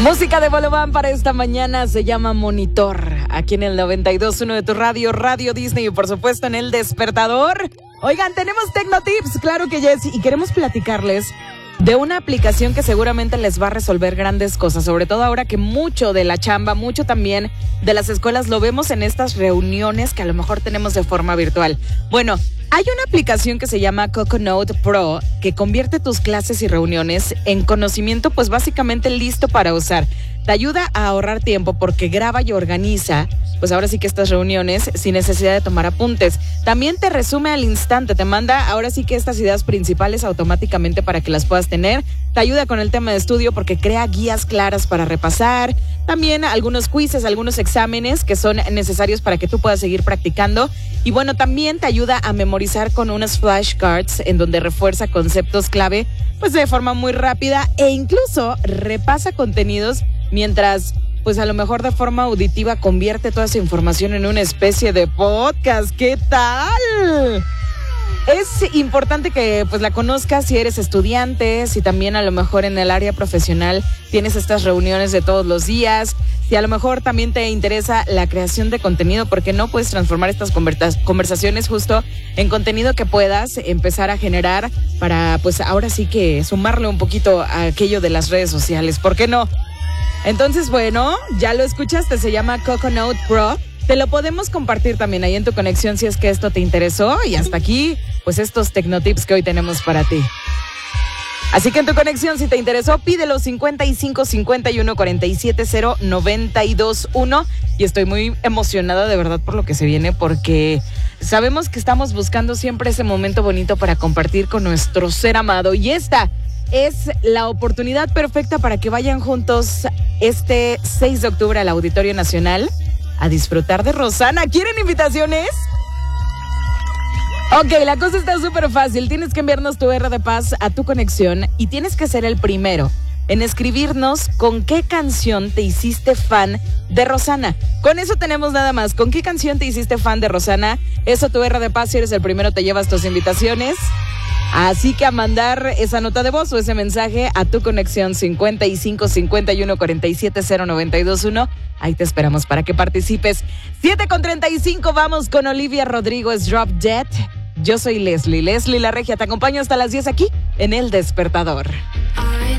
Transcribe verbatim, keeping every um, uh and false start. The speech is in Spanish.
Música de Bolobán para esta mañana se llama Monitor, aquí en el noventa y dos punto uno de tu radio, Radio Disney, y por supuesto en El Despertador. Oigan, tenemos Tecnotips, claro que yes, y queremos platicarles de una aplicación que seguramente les va a resolver grandes cosas, sobre todo ahora que mucho de la chamba, mucho también de las escuelas lo vemos en estas reuniones que a lo mejor tenemos de forma virtual. Bueno, hay una aplicación que se llama Coconote Pro que convierte tus clases y reuniones en conocimiento, pues básicamente listo para usar. Te ayuda a ahorrar tiempo porque graba y organiza, pues ahora sí que estas reuniones sin necesidad de tomar apuntes. También te resume al instante, te manda ahora sí que estas ideas principales automáticamente para que las puedas tener. Te ayuda con el tema de estudio porque crea guías claras para repasar. También algunos quizzes, algunos exámenes que son necesarios para que tú puedas seguir practicando. Y bueno, también te ayuda a memorizar con unos flashcards en donde refuerza conceptos clave pues de forma muy rápida e incluso repasa contenidos mientras pues a lo mejor de forma auditiva convierte toda esa información en una especie de podcast. ¿Qué tal? Es importante que pues la conozcas si eres estudiante, si también a lo mejor en el área profesional tienes estas reuniones de todos los días, si a lo mejor también te interesa la creación de contenido, porque no puedes transformar estas conversaciones justo en contenido que puedas empezar a generar para pues ahora sí que sumarle un poquito a aquello de las redes sociales, ¿por qué no? Entonces, bueno, ya lo escuchaste, se llama Coconote Pro. Te lo podemos compartir también ahí en tu conexión si es que esto te interesó. Y hasta aquí, pues estos Tecnotips que hoy tenemos para ti. Así que en tu conexión, si te interesó, pídelo cincuenta y cinco cincuenta y uno cuarenta y siete cero noventa y dos uno. Y estoy muy emocionada de verdad por lo que se viene, porque sabemos que estamos buscando siempre ese momento bonito para compartir con nuestro ser amado. Y esta es la oportunidad perfecta para que vayan juntos este seis de octubre al Auditorio Nacional a disfrutar de Rosana. ¿Quieren invitaciones? Ok, la cosa está súper fácil. Tienes que enviarnos tu R de paz a tu conexión y tienes que ser el primero en escribirnos con qué canción te hiciste fan de Rosana. Con eso tenemos nada más. ¿Con qué canción te hiciste fan de Rosana? Eso tu R de paz. Si eres el primero te llevas tus invitaciones. Así que a mandar esa nota de voz o ese mensaje a tu conexión cincuenta y cinco cincuenta y uno cuarenta y siete cero noventa y dos uno. Ahí te esperamos para que participes. siete con treinta y cinco, vamos con Olivia Rodrigo, es Drop Dead. Yo soy Leslie, Leslie La Regia, te acompaño hasta las diez aquí en El Despertador.